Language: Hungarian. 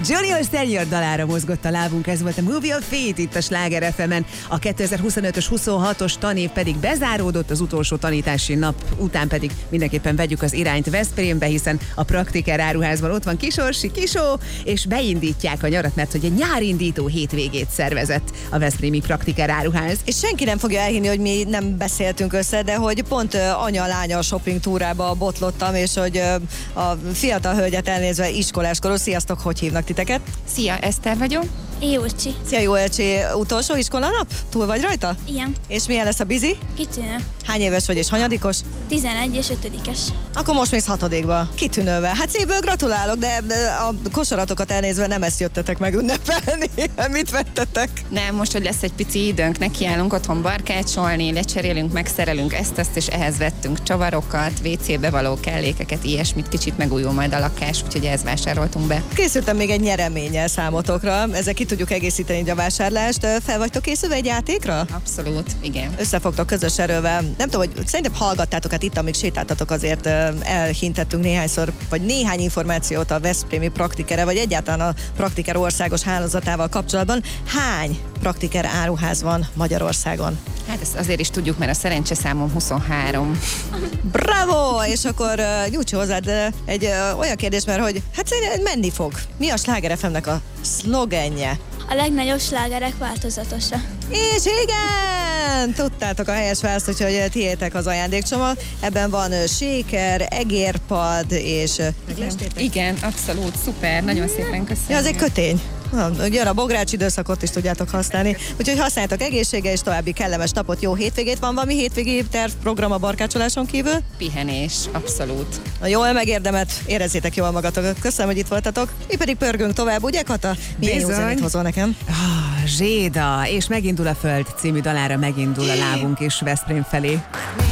Junior Senior dalára mozgott a lábunk, ez volt a Movie of Fate itt a Sláger FM-en. A 2025-ös 26-os tanév pedig bezáródott, az utolsó tanítási nap után pedig mindenképpen vegyük az irányt Veszprémbe, hiszen a Praktiker áruházban ott van Kisorsi Kisó, és beindítják a nyarat, mert hogy egy nyárindító hétvégét szervezett a Veszprémi Praktiker áruház. És senki nem fogja elhinni, hogy mi nem beszéltünk össze, de hogy pont anya-lánya shopping túrába botlottam, és hogy a fiatal hölgyet elnézve iskoláskorú. Sziasztok, hogy hívnak titeket? Szia, Eszter vagyok. Jócsi. Szia, Jócsi, utolsó iskolanap? Túl vagy rajta? Igen. És milyen lesz a bizi? Kitűnő. Hány éves vagy és hanyadikos? 11 és 5-es. Akkor most mész 6-ba. Kitűnővel. Hát szívből gratulálok, de a kosaratokat elnézve nem ezt jöttetek meg ünnepelni. Mit vettetek? Nem, most, hogy lesz egy pici időnk, nekiállunk otthon barkácsolni, lecserélünk, megszerelünk ezt, és ehhez vettünk csavarokat, WC-be való kellékeket, ilyesmit, kicsit megújul majd a lakás, úgyhogy ehhez vásároltunk be. Készültem még egy nyereménnyel számotokra. Ezzel ki tudjuk egészíteni a vásárlást. Fel vagytok készülve egy játékra? Abszolút, igen. Összefogtok közös erővel. Nem tudom, hogy szerintem hallgattátok, hát itt, amíg sétáltatok, azért elhintettünk néhányszor, vagy néhány információt a Veszprémi Praktikere, vagy egyáltalán a Praktiker országos hálózatával kapcsolatban. Hány Praktiker áruház van Magyarországon? Hát ezt azért is tudjuk, mert a szerencseszámom 23. Bravo! És akkor nyújts hozzád egy olyan kérdés, mert hogy hát szerintem menni fog. Mi a Sláger FM-nek a szlogenje? A legnagyobb slágerek változatosa. És igen! Tudtátok a helyes választ, úgyhogy tiétek az ajándékcsomag. Ebben van séker, egérpad és... Igen, abszolút, szuper, nagyon szépen köszönöm. Ja, az egy kötény. Jön a bogrács időszakot is tudjátok használni. Úgyhogy használjátok egészsége és további kellemes napot, jó hétvégét. Van valami hétvégi tervprogram a barkácsoláson kívül? Pihenés, abszolút. Jól megérdemet, érezzétek jól magatokat. Köszönöm, hogy itt voltatok. Mi pedig pörgünk tovább, ugye Kata? Milyen jó zenét hozol nekem? Zséda, és Megindul a föld című dalára megindul a lábunk is Veszprém felé.